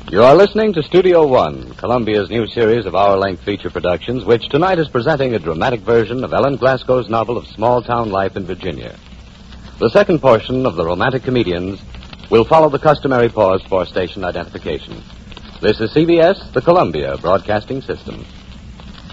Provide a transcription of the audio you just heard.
You are listening to Studio One, Columbia's new series of hour-length feature productions, which tonight is presenting a dramatic version of Ellen Glasgow's novel of small-town life in Virginia. The second portion of The Romantic Comedians will follow the customary pause for station identification. This is CBS, the Columbia Broadcasting System.